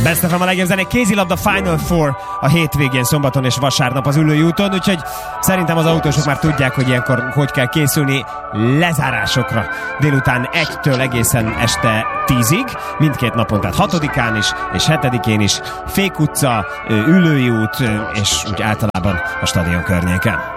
Best of a legjobb zenék, kézilabda Final Four a hétvégén, szombaton és vasárnap az Üllői úton, úgyhogy szerintem az autósok már tudják, hogy ilyenkor hogy kell készülni lezárásokra. Délután 1-től egészen este 10-ig, mindkét napon, tehát 6-án is és 7-én is, Fék utca, Üllői út és úgy általában a stadion környéken.